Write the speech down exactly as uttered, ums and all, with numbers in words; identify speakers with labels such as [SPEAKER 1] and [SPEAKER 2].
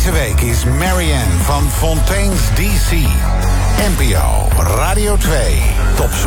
[SPEAKER 1] Deze week is Marianne van Fontaine's D C. N P O Radio twee. Top